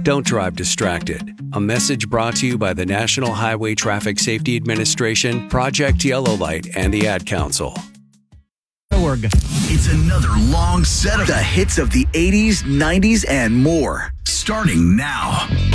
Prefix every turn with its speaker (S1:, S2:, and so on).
S1: Don't drive distracted. A message brought to you by the National Highway Traffic Safety Administration, Project Yellow Light, and the Ad Council.
S2: It's another long set of the hits of the 80s, 90s, and more. Starting now.